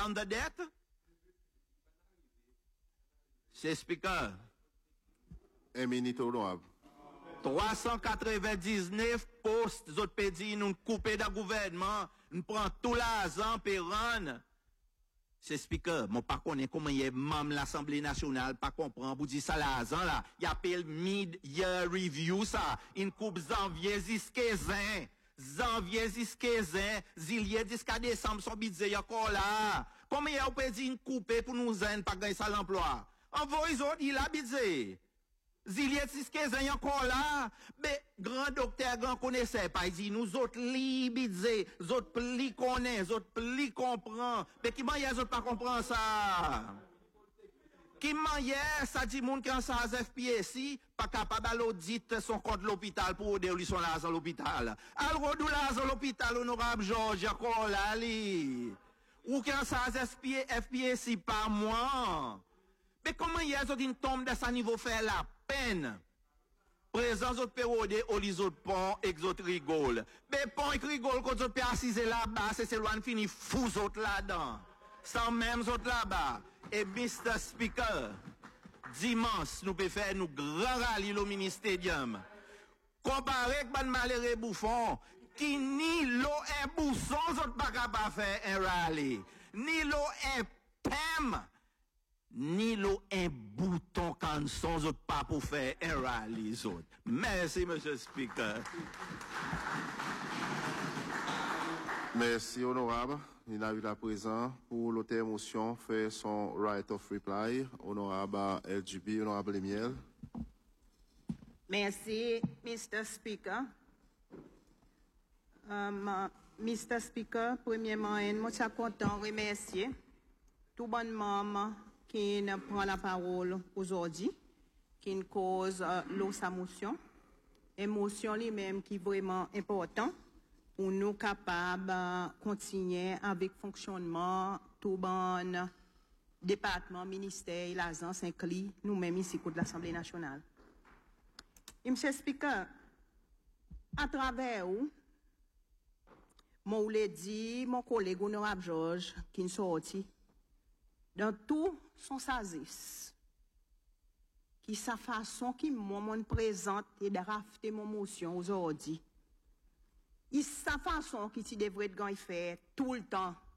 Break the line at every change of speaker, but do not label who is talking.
on the debt? C'est speaker.
Un minute honorable.
399 postes, autres pays, nous coupons dans le gouvernement, nous prenons tout l'argent, péran. C'est speaker, moi pas connais comment il y a même l'Assemblée nationale, pas comprendre, vous dites ça l'argent là, il appelle mid-year review ça, une coupe janvier jusqu'à janvier jusqu'à zillier jusqu'à décembre, son budget encore là. Comment il y a un pays une coupe pour nous aider, pas gagner ça l'emploi? Envoyez les autres, il a budget. Zillier jusqu'à encore là, mais grand docteur, grand connaisseur, pas dit, nous autres libidés, nous autres pli connaissent, nous autres pli comprend, mais qui m'en autres pas comprend ça? Qui m'en ça dit moun qui en sa FPSI, pas capable à l'audit son compte l'hôpital pour aider lui son l'argent à l'hôpital. Alors, redou l'argent à l'hôpital, honorable Georges, encore là, li. Ou qui en sa FPSI pas moi? Mais comment y a une tombe de ce niveau faire la peine? Présence autres période, ou les autres ponts, et autres rigolent. Mais pont et rigolent, quand autres assiser là-bas, c'est loin fini fou autres là-dedans. Sans même autres là-bas. Et Mr. Speaker, dimanche, nous pouvons faire nous grand rallye au mini-stadium. Comparé avec ban malheureux bouffon, qui ni l'eau est bousson, autres pas capable faire un rallye. Ni l'eau est pem. Ni l'eau un bouton quand sans autres pas pour faire un rallye autres. Merci, Monsieur Speaker.
Merci, honorable. Il a eu la présent pour l'auteur motion fait son right of reply. Honorable LGB, honorable Lemiel.
Merci, Mr. Speaker. Mr. Speaker, premièrement, je suis content de remercier tout bon membre qui prend la parole aujourd'hui, qui cause sa motion. Émotion lui-même qui est vraiment important pour nous capables de continuer avec le fonctionnement tout bon département, ministère, l'agence inclus, nous-mêmes ici de l'Assemblée nationale. Et Monsieur Speaker, à travers où, mon dit, mon collègue honorable Georges, qui est sorti, dans tout son sagesse, qui sa façon qui me présente et de rafter mon motion aujourd'hui, sa façon qui devrait faire tout le temps